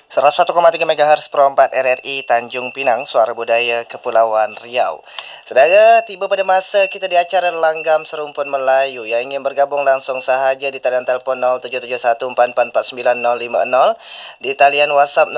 101,3 MHz Pro 4 RRI Tanjung Pinang, Suara Budaya Kepulauan Riau. Saudara, tiba pada masa kita di acara Langgam Serumpun Melayu. Yang ingin bergabung langsung sahaja di talian telefon 0771444950, di talian WhatsApp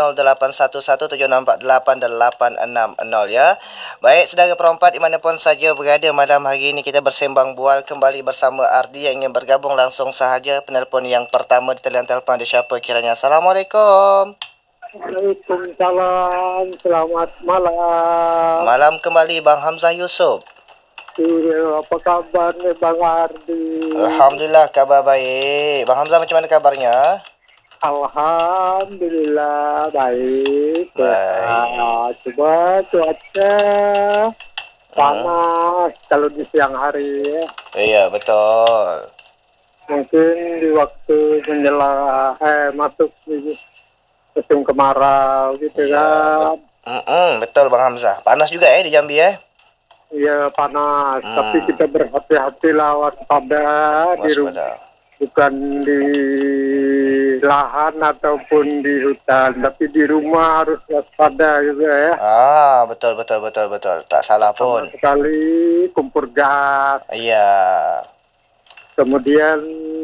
0811764880 ya. Baik, saudara Pro 4 dimanapun saja berada, malam hari ini kita bersembang bual kembali bersama Ardi. Yang ingin bergabung langsung sahaja, penelpon yang pertama di talian telefon ada siapa kiranya? Assalamualaikum. Waalaikumsalam, selamat malam. Malam kembali Bang Hamzah Yusof. Apa kabar nih Bang Ardi? Alhamdulillah kabar baik. Bang Hamzah macam mana kabarnya? Alhamdulillah baik. Baik. Coba cuaca panas kalau di siang hari ya. Iya betul. Mungkin di waktu menjelang masuk musim kemarau gitu kan. Betul Bang Hamzah. Panas juga di Jambi Iya panas, tapi kita berhati-hatilah, waspada di rumah, bukan di lahan ataupun di hutan, tapi di rumah harus waspada juga ya. Betul. Tak salah pun. Sama sekali kumpul gas. Iya. Kemudian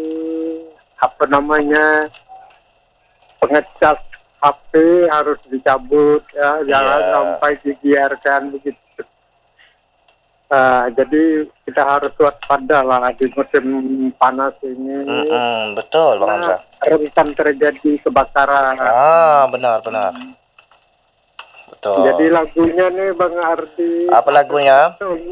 pengecas HP harus dicabut ya, jangan sampai dibiarkan begitu. Jadi kita harus waspada lah di musim panas ini. Betul Bang Hamzah. Rentan terjadi kebakaran. Benar. Betul. Jadi lagunya nih Bang Ardi. Apa lagunya?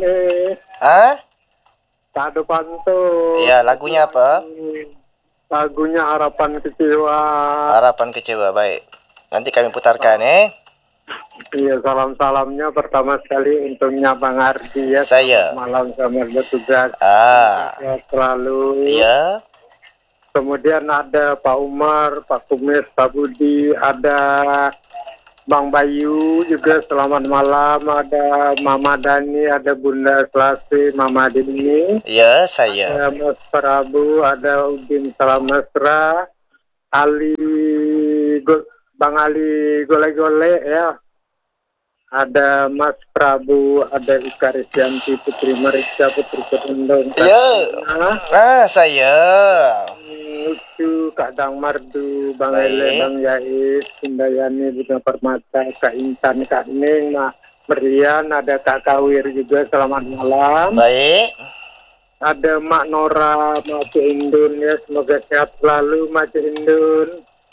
Kado Panto. Iya, lagunya apa? Lagunya Harapan Kecewa. Harapan Kecewa, baik. Nanti kami putarkan Iya, salam-salamnya pertama sekali untungnya Bang Ardi ya. Saya. Malam selamat bertugas. Ya, selalu. Iya. Kemudian ada Pak Umar, Pak Kumis, Pak Budi, ada Bang Bayu juga selamat malam, ada Mama Dani, ada Bunda Selasi, Mama Dini. Iya, saya. Ada Mas Prabu, ada Udin Salam Mesra, Bang Ali Gole-Gole ya. Ada Mas Prabu, ada Ika Risyanti, Putri Marisa, Putri Ketendong. Iya. Saya. Lucu, Kak Dang Mardu, Bang Ele, Bang Yais, Sindayani, Bunda Permata, Kak Intan, Kak Ning, Merian, ada Kak Kawir juga, selamat malam. Baik. Ada Mak Nora, Mak Cik Indun ya, semoga sehat selalu Mak Cik Indun.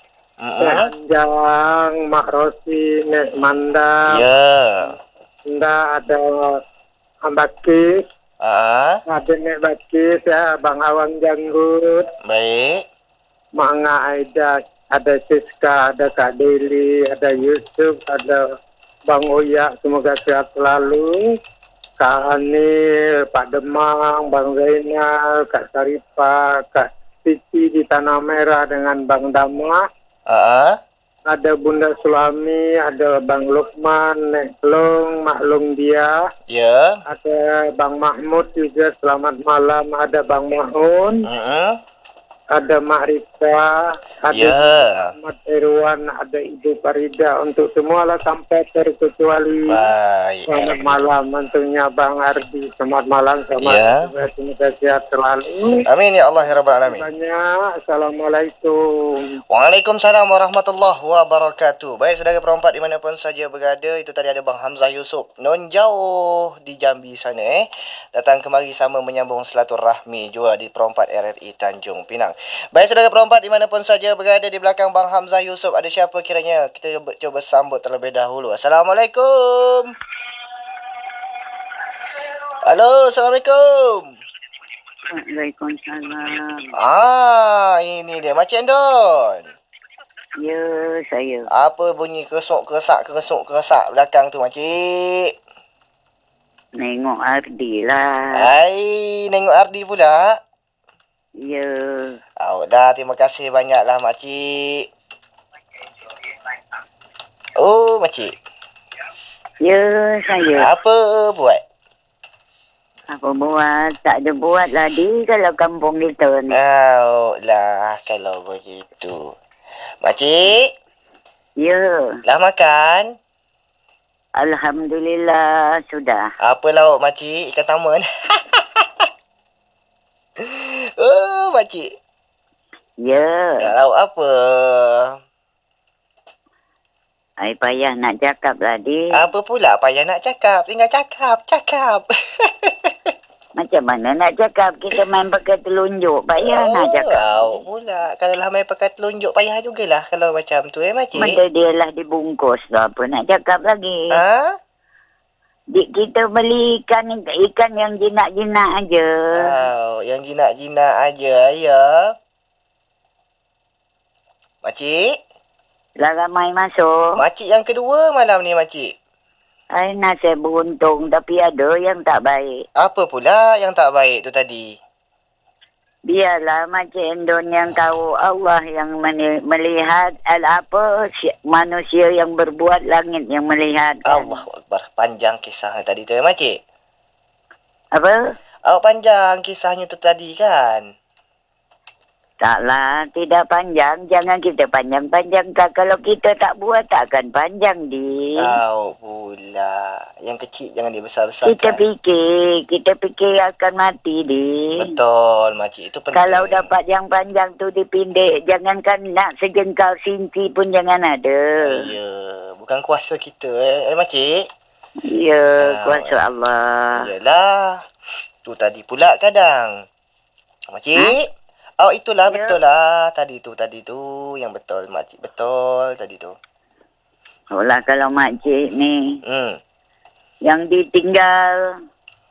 Anjang, Mak Rosi, Nek Manda. Ya. Ada Ambakis. Ada Nek Bakis ya, Bang Awang Janggut. Baik. Manga Aida, ada Siska, ada Kak Deli, ada Yusuf, ada Bang Oya, semoga sehat selalu. Kak Anil, Pak Demang, Bang Zainal, Kak Saripah, Kak Siti di Tanah Merah dengan Bang Dama. Ada Bunda Sulami, ada Bang Lukman, Nek Long, Maklong dia. Ya. Ada Bang Mahmud juga, selamat malam. Ada Bang Mahun. Ada Mak Rika, ada Ahmad Irwan, ada Ibu Farida, untuk semua lah sampai terkecuali. Baik. Selamat malam, mantunya Bang Ardi. Selamat malam, semoga sehat selalu. Amin ya Allah ya Rabbal Alamin. Assalamualaikum. Waalaikumsalam warahmatullahi wabarakatuh. Baik, saudara perempat dimanapun saja berada, itu tadi ada Bang Hamzah Yusof, non jauh di Jambi sana datang kemari sama menyambung silaturahmi juga di perempat RRI Tanjung Pinang. Baik, saudara perempat dimanapun saja berada, di belakang Bang Hamzah Yusof ada siapa kiranya? Kita coba sambut terlebih dahulu. Assalamualaikum. Halo, Assalamualaikum. Waalaikumsalam. Ini dia Makcik Andon. Ya, saya. Apa bunyi keresuk-keresak belakang tu Makcik? Nengok Ardi lah. Nengok Ardi pula. Ya. Dah, terima kasih banyaklah Makcik. Oh, Makcik. Ya, saya. Apa buat? Apa buat? Tak ada buat lah di kalau kampung kita ni. Lah, kalau begitu. Makcik, Ya. Dah makan? Alhamdulillah sudah. Apa lauk makcik? Ikan taman. Oh, makcik. Ya. Lauk apa? Ai payah nak cakap tadi. Apa pula payah nak cakap? Tinggal cakap. Macam mana nak cakap? Kita main pakai telunjuk. Payah nak cakap. Lauk pula. Kalau lah main pakai telunjuk, payah jugalah kalau macam tu makcik. Benda dia lah dibungkus lah. Apa nak cakap lagi? Ha? Kita beli ikan yang jinak-jinak aja. Yang jinak-jinak aja, ya. Makcik? Lah ramai masuk. Makcik yang kedua malam ni, makcik. Ai nasib beruntung tapi ada yang tak baik. Apa pula yang tak baik tu tadi? Biarlah Makcik Endon yang tahu. Allah yang melihat manusia yang berbuat, langit yang melihat. Allahu Akbar. Panjang kisahnya tadi tu, makcik. Apa? Awak panjang kisahnya tu tadi kan? Taklah, tidak panjang. Jangan kita panjang-panjangkan. Kalau kita tak buat, takkan panjang, di. Tahu pula. Yang kecil jangan dibesar-besarkan. Kita fikir akan mati, di. Betul, makcik. Itu penting. Kalau dapat yang panjang tu dipindek, jangankan nak sejengkal sinti pun jangan ada. Ya, bukan kuasa kita, makcik. Ya, kuasa Allah. Yalah. Tu tadi pula kadang. Makcik. Oh, itulah Ya. betul lah. Tadi tu yang betul, makcik. Betul tadi tu. Olah kalau makcik ni yang ditinggal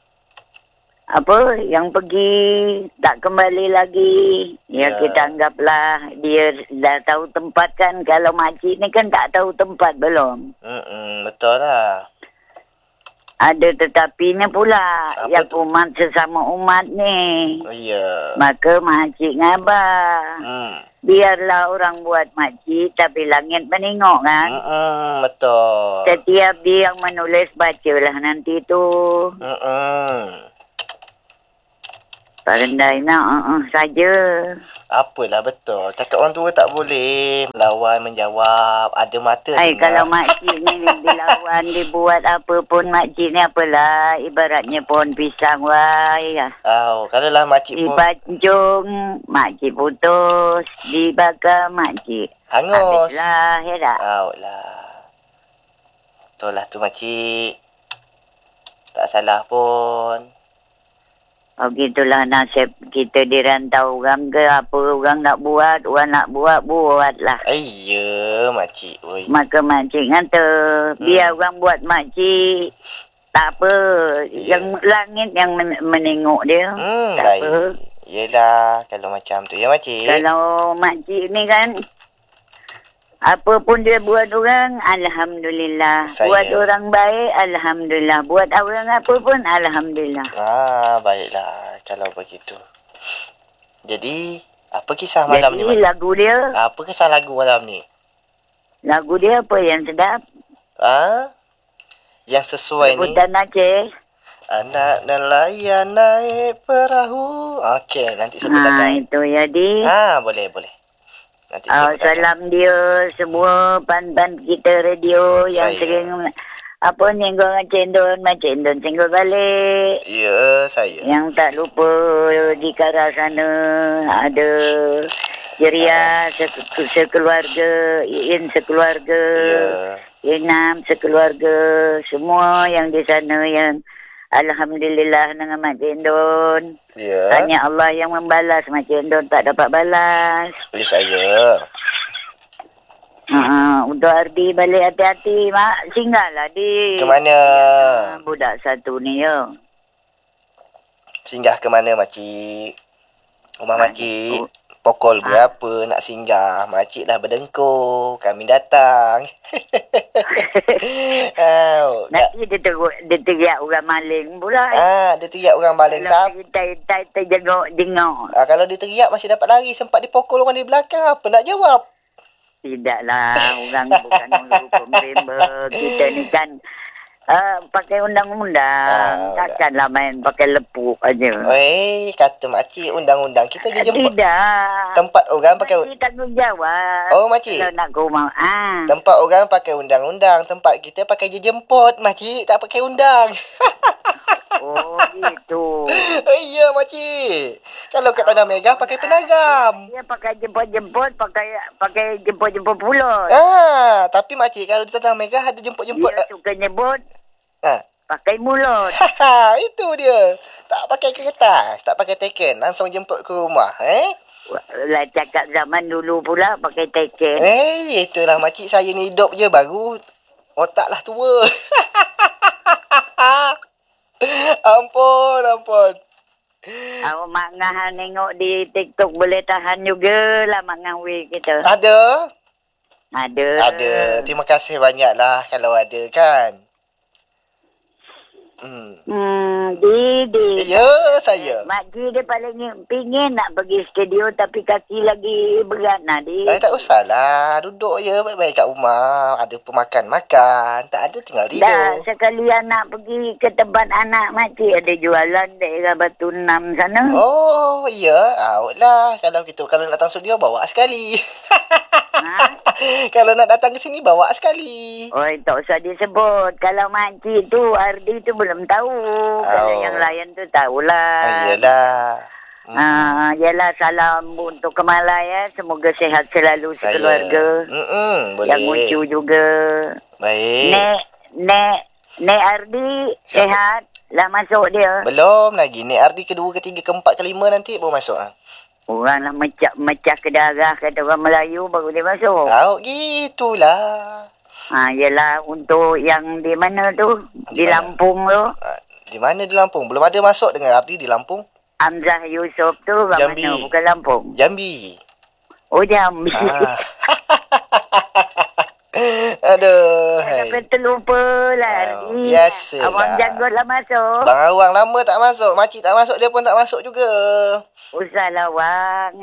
yang pergi tak kembali lagi, ya kita anggaplah dia dah tahu tempat kan. Kalau makcik ni kan tak tahu tempat belum. Betul lah. Ada tetapinya pula. Apa yang tu? umat sesama umat ni. Oh, ya. Maka makcik ngabar. Biarlah orang buat makcik tapi langit menengok kan. Betul. Setiap dia yang menulis bacalah nanti tu. Pandai nak saja. Apalah betul. Cakap orang tua tak boleh melawan, menjawab. Ada mata Ai, dengar. kalau makcik ni dilawan, dibuat apa pun makcik ni apalah. Ibaratnya pohon pisang wai. Kalau lah makcik pun Dipancung, makcik putus. Dibakar, makcik hangus. habislah, ya tak? Lah. Betul lah tu makcik. Tak salah pun. Oh gitulah nasib kita dirantau orang ke apa orang nak buat. Orang nak buatlah. Ya, makcik. Oi. Maka makcik kata, biar orang buat makcik. Tak apa. Ya. Yang langit yang menengok dia. Tak Baik. apa. Yelah, kalau macam tu ya makcik. Kalau makcik ni kan, apa pun dia buat orang, Alhamdulillah. Buat orang baik, Alhamdulillah. Buat orang apa pun, Alhamdulillah. Baiklah kalau begitu. Jadi, apa kisah malam ni? Jadi lagu dia, Apa kisah lagu malam ni? lagu dia apa yang sedap? Yang sesuai ni. Sebutan Aceh. Anak nelayan naik perahu. Okey, nanti sebut Itu ya, Di. boleh. Nanti sebut Salam dia semua pan-pan kita radio yang sering nyenggung Macam Endon singgah balik. Ya, saya. Yang tak lupa di Kara sana ada Jeria sekeluarga, Iin sekeluarga, Inam sekeluarga, semua yang di sana yang Alhamdulillah dengan Mak Endon. Ya. Hanya Allah yang membalas, Mak Endon tak dapat balas. Ya, saya. Untuk Ardi balik hati-hati, Mak. Singgahlah di. Ke mana? Budak satu ni, ya. Singgah ke mana, makcik? Rumah makcik. Pukul berapa nak singgah? Makcik dah berdengkur. Kami datang. Nanti dia teriak orang maling pula. Dia teriak orang maling. Kalau kita tengok. Kalau dia teriak masih dapat lari. Sempat dipukul orang di belakang. Apa nak jawab? Tidaklah. Orang bukan orang pemerintah. Kita ni kan Pakai undang-undang. Takkanlah main pakai lepuk aja. Kata makcik undang-undang. Kita je jemput. Tidak. Tempat orang pakai... Makcik tanggung jawab. Oh, makcik. Kalau nak kau mau. Tempat orang pakai undang-undang. Tempat kita pakai je jemput. Makcik tak pakai undang. Oh, gitu. Ya, makcik. Kalau kat Tanah Merah pakai penagam. Dia pakai jemput-jemput, pakai jemput-jemput pulut. Tapi makcik kalau di Tanah Merah ada jemput-jemput. Dia suka nyebut pakai mulut. Itu dia. Tak pakai kertas, tak pakai teken, langsung jemput ke rumah, Lah cakap zaman dulu pula pakai teken. Itulah makcik saya ni hidup je baru otaklah tua. Ampun. Awak Mak Ngah nengok di TikTok boleh tahan jugalah Mak Ngah we kita. Ada. Ada. Terima kasih banyaklah kalau ada kan. Didi. Ya, saya. Makcik dia paling pingin nak pergi studio tapi kaki lagi berat nak di. Tak usahlah. Duduk je baik-baik kat rumah. Ada pemakan-makan. Tak ada tinggal tidur. Dah, sekalian nak pergi ke tempat anak makcik ada jualan daerah Batu Enam sana. Oh, ya. Awaklah. Kalau nak datang studio, bawa sekali. Kalau nak datang ke sini, bawa sekali. Tak usah disebut. Kalau makcik tu, Ardi tu belum tahu. Kalau yang lain tu tahulah. Yelah. Yalah, salam untuk Kemalai ya. Semoga sihat selalu sekeluarga. Boleh. Yang lucu juga. Baik. Nek Ardi sihat. Lah masuk dia. Belum lagi. Nek Ardi kedua, ketiga, keempat, kelima nanti baru masuk. Orang lah mecah ke darah kata orang Melayu baru dia masuk. Gitulah. Yelah untuk yang di mana tu? Di Lampung tu. Di mana di Lampung? Belum ada masuk dengan Ardi di Lampung. Hamzah Yusof tu orang Jambi. mana? Bukan Lampung. Jambi. Oh, Jambi. Aduh. Sampai terlupa lah. Biasalah. Abang Janggut lah masuk. Bang Awang lama tak masuk. Makcik tak masuk, dia pun tak masuk juga. Usahlah Wang.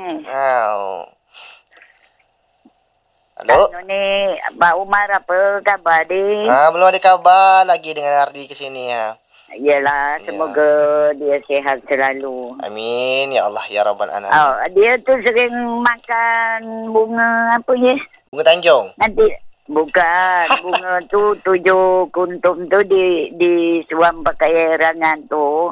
Halo? Ni, Pak Umar apa khabar dia? Belum ada kabar lagi dengan Ardi ke sini. Yelah, semoga dia sihat selalu. Amin. Ya Allah, ya Rabbal Alamin. Dia tu sering makan bunga apa ya? Bunga Tanjung? Nanti, bukan. Bunga tu 7 kuntum tu disuam pakai rangan tu.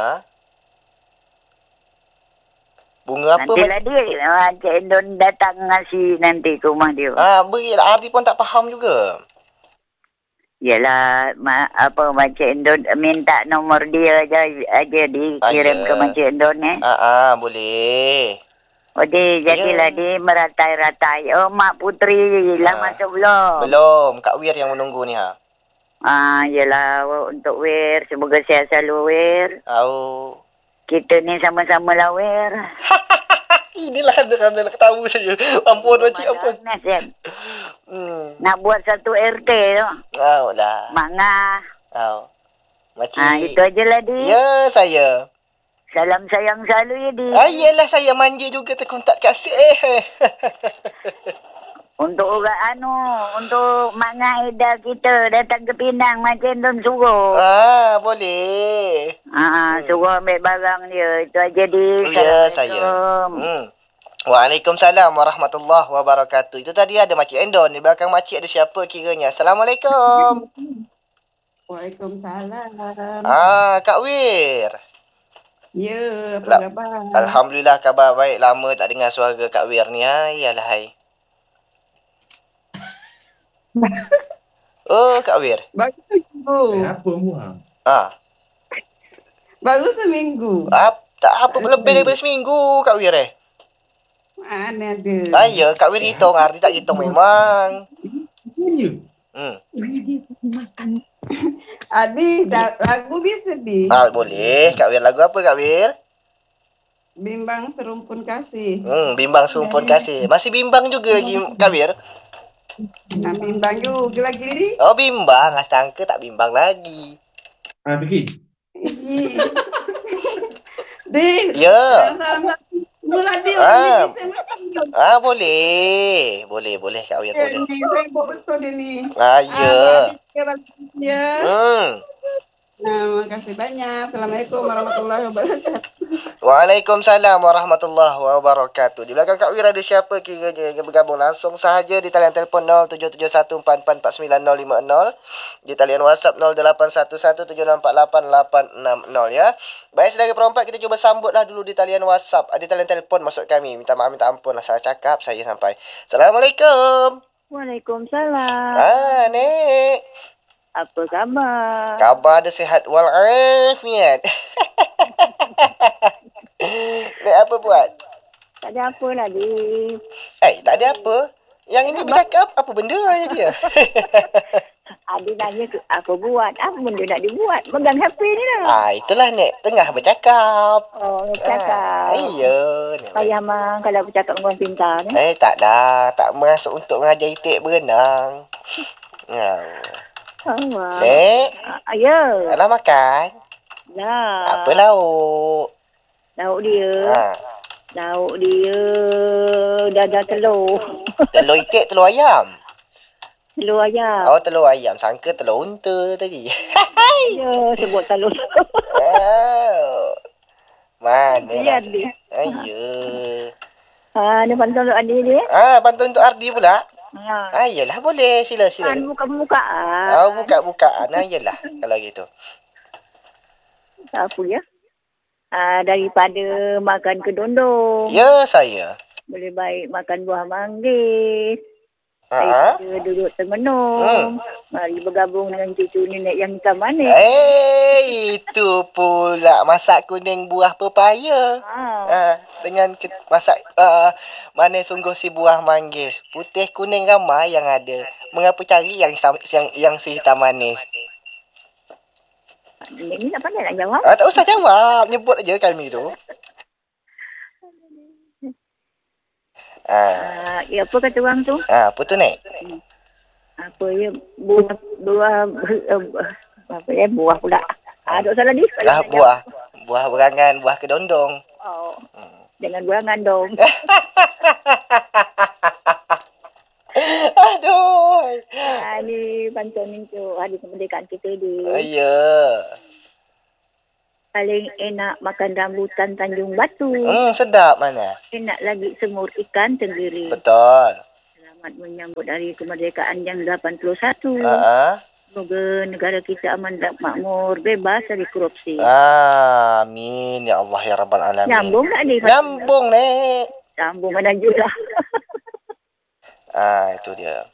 Bunga apa? Nantilah dia, Cik Endon datang ngasih nanti ke rumah dia. Berilah. Ardi pun tak faham juga. Yelah, Cik Endon minta nomor dia aja dikirim ke Cik Endon Boleh. Jadilah dia meratai-ratai. Mak Putri lah masuk belum? Belum. Kak Wir yang menunggu ni. Yelah, untuk Wir, semoga sihat selalu Wir. Kita ni sama-sama lah Wir. Inilah kerana ketawa saya. Ampun makcik, ampun. Nak buat satu RT tu. Lah. Mak Ngah. Makcik. Itu ajalah dia. Ya, saya. Salam sayang selalu ya dia. Yelah, saya manja juga terkontak kasih. Untuk orang untuk Mak Ngah Ida kita datang ke Pinang macam Don suruh. Boleh. Suruh ambil barang dia. Itu aja dia. Ya, saya. Waalaikumsalam warahmatullahi wabarakatuh. Itu tadi ada Makcik Endon. Di belakang makcik ada siapa kiranya? Assalamualaikum. Waalaikumsalam. Kak Wir. Ya, apa khabar? Alhamdulillah, khabar baik. Lama tak dengar suara Kak Wir ni. Yalah, hai. Kak Wir. Baru seminggu. Apa muang? Baru seminggu. Tak apa lebih daripada seminggu Kak Wir Mana ada. Ya, Kak Wir hitung. Arti tak hitung memang. Ya. Adik, lagu bisa di. Boleh. Kak Wir, lagu apa Kak Wir? Bimbang Serumpun Kasih. Bimbang Serumpun Kasih. Masih bimbang juga lagi Kak Wir? Bimbang juga lagi ni. Bimbang. Sangka tak bimbang lagi. Pergi. Dek. Ya. Salam Mula dia Ah. ni bisa macam Boleh. Boleh Kak Wira, boleh. ni. Sibuk betul dia ni. Ya. Ya. Hmm. Nah, makasih banyak. Assalamualaikum warahmatullahi wabarakatuh. Waalaikumsalam warahmatullahi wabarakatuh. Di belakang Kak Wira ada siapa kiranya yang bergabung langsung sahaja di talian telefon 0771444950, di talian WhatsApp 0811764880 ya. Baik, saudara perempat, kita cuba sambutlah dulu di talian WhatsApp. Di talian telefon maksud kami. Minta maaf, minta ampun lah salah cakap saya sampai. Assalamualaikum. Waalaikumsalam. Nek. Apa khabar? Khabar ada sihat walafiat. Nek apa buat? Tak ada apa lah, Dik. Tak ada apa. Yang ini bercakap apa benda je dia? Adik nanya apa buat? Apa benda nak dibuat? Pegang HP ni lah. Itulah Nek. Tengah bercakap. Oh, cakap. Iya. Nek. Payah mang kalau bercakap dengan orang pintar ni. Tak dah. Tak masuk untuk mengajar itik berenang. Allah. Nek. Ya. Alah makan. Lah. Apa lauk? Lauk dia. Lauk dia dadah telur. Telur itik, telur ayam. Telur ayam. Oh, telur ayam. Sangka telur unta tadi. Ya, sebut telur. Mana Ya, lah. dia. Ya. Ni pantun untuk adik dia. Pantun untuk Ardi pula. Ha. Yelah, boleh. Sila. Kan buka-bukaan. Buka-bukaan. Yelah, kalau gitu. Apa ya? Daripada makan kedondong. Ya, saya. Boleh baik makan buah manggis. Ha? Daripada duduk termenung. Mari bergabung dengan cucu nenek yang hitam manis. Itu pula masak kuning buah pepaya. Dengan masak manis sungguh si buah manggis. Putih kuning ramai yang ada. Mengapa cari yang si hitam manis? Nenek ni tak pandai nak jawab. Tak usah jawab. Nyebut aja kami tu. Ya, apa kata orang tu? Apa tu, Nek? Apa ya? Buah pula. Tak salah ni. Buah berangan, buah kedondong. Oh. Jangan berangan dong. Aduh. Ni pantun ni tu hari kemerdekaan kita ni. Ya. Paling enak makan rambutan Tanjung Batu. Sedap mana? Enak lagi semur ikan tenggiri. Betul. Selamat menyambut hari kemerdekaan yang 81. Semoga negara kita aman dan makmur, bebas dari korupsi. Amin. Ya Allah, ya Rabbal Alamin. Nyambung tak ni? Nyambung, Nek. Sambung mana je lah. Itu dia.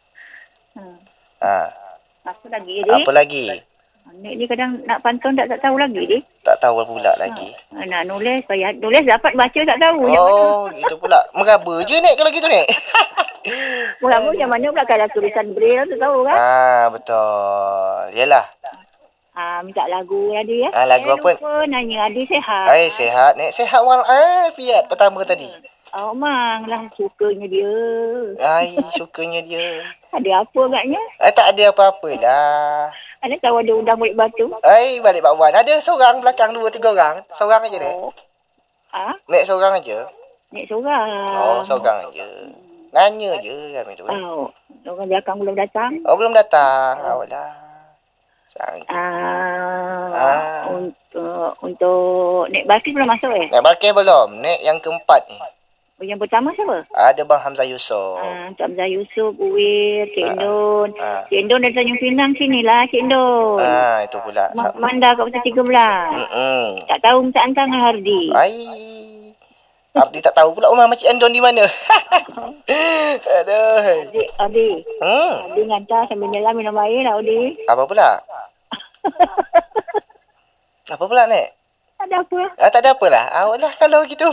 Apa lagi, Dik? Apa lagi? Nek ni kadang nak pantun tak tahu lagi, Dik. Tak tahu pula lagi. Nak nulis, payah nulis dapat baca tak tahu. Itu pula. Meraba je, Nek, kalau gitu, Nek. Meraba macam mana pula kalau tulisan braille tu tahu kan? Betul. Yalah. Minta lagu tadi ya. Lagu apa? Lupa nanya Adi sehat. Sehat, Nek. Sehat walafiat pertama tadi. Mang lah sukanya dia. Sukanya dia. Ada apa agaknya? Tak ada apa-apa lah. Anda tahu ada udang balik batu? Balik Pak Wan. Ada seorang belakang 2-3 orang. Seorang aja, Nek. Nek seorang aja. Nek seorang. Seorang aja. Nanya je kami tu. Orang belakang belum datang? Belum datang. Awalah. Untuk Nek Balkis belum masuk Nek Balkis belum. Nek yang keempat ni. Yang pertama siapa? Ada Bang Hamzah Yusof. Cik Hamzah Yusof, Uwir, Cik Indon. Cik Indon dari Tanjung Pinang sinilah, Cik Indon. Itu pula. Manda kat Pasar 13. Tak tahu minta hantar dengan Hardi. Hardi tak tahu pula rumah Cik Indon di mana. Aduh. Hardi. Hardi hantar sambil nyelam minum air lah, Hardi. Apa pula? Apa pula, Nek? Tak ada apa. Tak ada apalah. Awalah kalau gitu.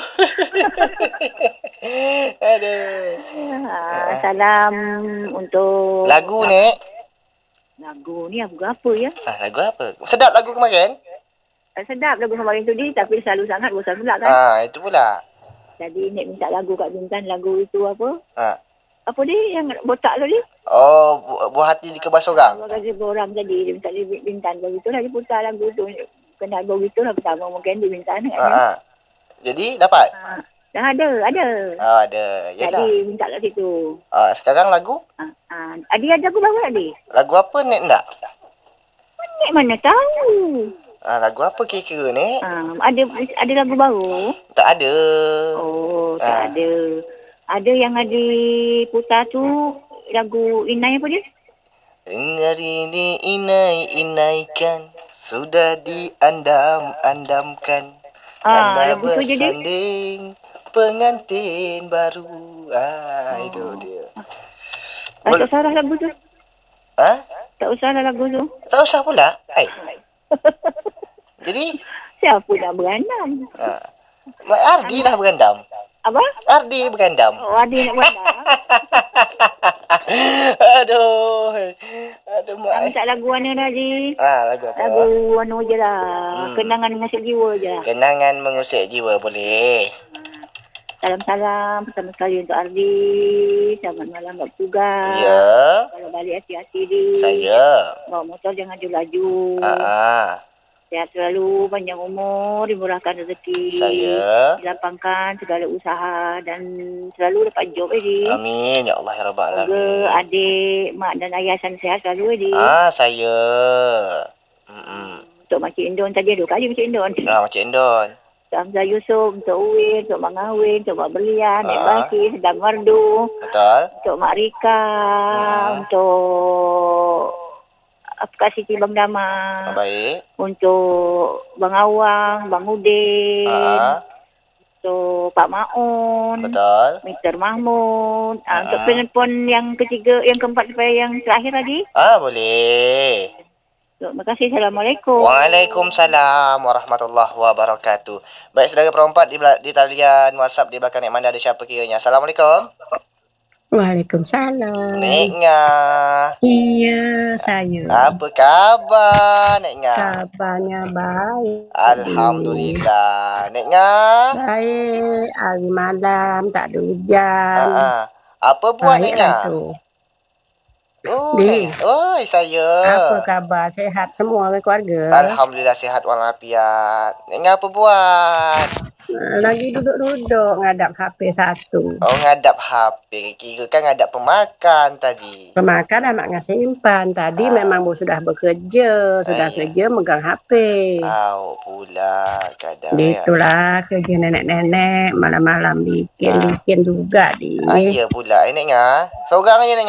Aduh. Salam untuk lagu, Nek. Lagu ni lagu apa ya? Lagu apa? Sedap lagu kemarin? Sedap lagu kemarin tu di, tapi selalu sangat bosan pula kan? Itu pula. Jadi Nek minta lagu kat Bintan, lagu itu apa? Apa dia yang botak tu dia? Buah hati di kebas orang. Terima kasih orang tadi, dia minta di Bintan. Begitu lah dia putar lagu tu. Kena begitu lah pertama mungkin di Bintan. Jadi dapat? Dah ada. Ada. Yalah. Tadi minta kat situ. Sekarang lagu? Adi ada aku bawa Adi. Lagu apa Nek nak? Nek mana tahu. Lagu apa kira-kira Nek? Ada lagu baru? Tak ada. Oh, tak ada. Ada yang ada putar tu lagu Inai apa dia? Hari ini inaikan sudah diandam-andamkan. Anda Lagu tu je dia. bersanding pengantin baru. Itu dia. Tak usah lah lagu tu. Tak usah lah lagu tu. Tak usah pula. Jadi Siapa nak berandam? Ardi dah berandam. Apa? Ardi berandam. Oh, Adi nak berandam. Aduh mak. Minta lagu mana dah, Haji? Lagu apa? Lagu anu je lah. Kenangan mengusik jiwa je lah. Kenangan mengusik jiwa boleh. Salam-salam pertama sekali untuk Ardi. Selamat malam buat tugas. Ya. Kalau balik hati-hati di. Saya. Bawa motor jangan laju. Sehat selalu, panjang umur, dimurahkan rezeki. Saya. Dilapangkan segala usaha dan selalu dapat job, Edi. Amin. Ya Allah, ya Rabbal Alamin. Semoga adik, mak dan ayah sana sehat selalu, Edi. Saya. Untuk Makcik Indon tadi ada kali Makcik Indon. Makcik Indon. Untuk Hamzah Yusof, untuk Uwin, untuk Mak Ngawin, untuk Mak Berlian, Nek Baki, Sedang Merdu. Betul. Untuk Mak Rika, untuk Kak Siti Bang Dama. Baik. Untuk Bang Awang, Bang Udin. Untuk Pak Maun. Betul. Mr. Mahmud. Untuk penelpon yang ketiga, yang keempat sampai yang terakhir tadi. Boleh. Terima kasih. Assalamualaikum. Waalaikumsalam warahmatullahi wabarakatuh. Baik, saudara perempat di talian WhatsApp di belakang Nek Manda ada siapa kiranya? Assalamualaikum. Waalaikumsalam. Neknya. Iya, saya. Apa khabar, Neknya? Kabarnya baik. Alhamdulillah. Neknya? Baik. Hari malam tak ada hujan. Apa buat Neknya? Saya. Apa khabar? Sehat semua keluarga? Alhamdulillah sihat walafiat. Neknya apa buat? Lagi duduk-duduk ngadap HP satu. Ngadap HP. Kira kan ngadap pemakan tadi. Pemakan anak ngasih simpan. Tadi memang sudah bekerja. Sudah kerja megang HP. Pula kadang. Itulah kerja nenek-nenek. Malam-malam bikin juga. Iya pula. Neknya. Seorang aja Neknya.